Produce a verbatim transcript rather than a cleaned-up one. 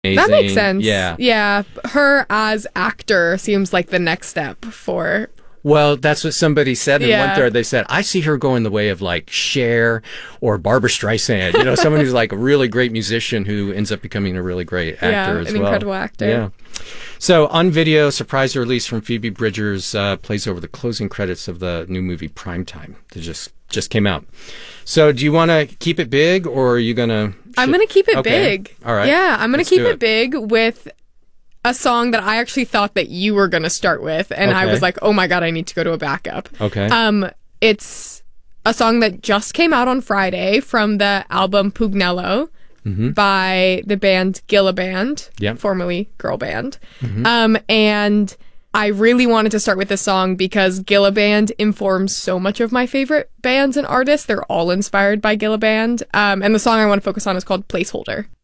That makes sense. Yeah. Yeah. Her as actor seems like the next step for... Well, that's what somebody said in Yeah. one thread. They said, I see her going the way of like Cher or Barbara Streisand. You know, someone who's like a really great musician who ends up becoming a really great actor Yeah, as an well. incredible actor. Yeah. So on video, surprise release from Phoebe Bridgers uh, plays over the closing credits of the new movie Primetime that just just came out. So do you want to keep it big, or are you going to... I'm going to keep it Okay. big. All right. Yeah, I'm going Let's to keep do it. it. big with a song that I actually thought that you were going to start with. And I Okay. was like, oh my God, I need to go to a backup. Okay. Um, It's a song that just came out on Friday from the album Pugnello by the band Gilla Band, Yep. formerly Girl Band. Um, and I really wanted to start with this song because Gilla Band informs so much of my favorite bands and artists. They're all inspired by Gilla Band. Um, and the song I want to focus on is called Placeholder.